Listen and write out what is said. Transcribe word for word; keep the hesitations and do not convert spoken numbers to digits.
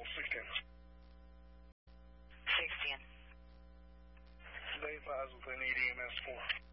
sixteen. sixteen. They advise within E D M S four.